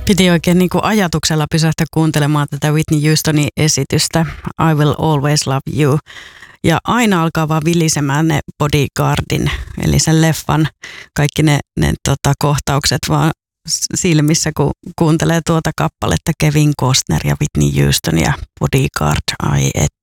Piti oikein niin kuin ajatuksella pysähtyä kuuntelemaan tätä Whitney Houstonin esitystä I Will Always Love You. Ja aina alkaa vaan vilisemään ne Bodyguardin, eli sen leffan, kaikki ne kohtaukset vaan silmissä, kun kuuntelee tuota kappaletta Kevin Costner ja Whitney Houston ja Bodyguard, ai et.